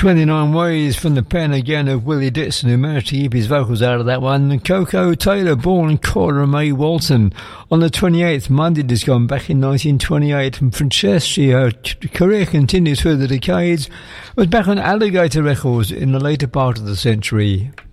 29 Ways from the pen again of Willie Dixon, who managed to keep his vocals out of that one. And Coco Taylor, born Cora Mae Walton on the 28th, Monday just gone back in 1928. And Franceschi, her career continues through the decades, was back on Alligator Records in the later part of the century.